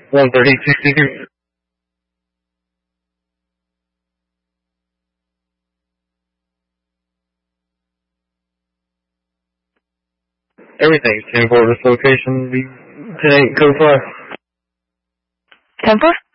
130-62. Everything. 10-4, this location, 10-8, code 5. 10-4?